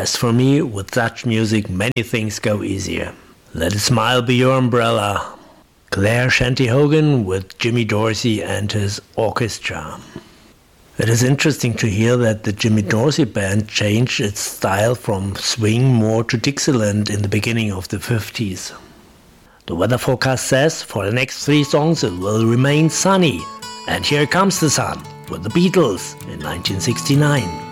As for me, with such music, many things go easier. Let a smile be your umbrella. Claire Shanty Hogan with Jimmy Dorsey and his orchestra. It is interesting to hear that the Jimmy Dorsey Band changed its style from swing more to Dixieland in the beginning of the 50s. The weather forecast says for the next 3 songs it will remain sunny. And here comes the sun with the Beatles in 1969.